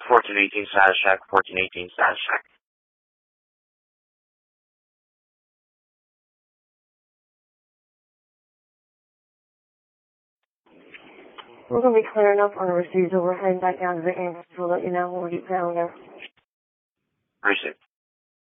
1418 Satishack, 1418 Satishack. We're going to be clearing up on the receiver. We're heading back down to the end. We'll let you know when we get down there. Appreciate it.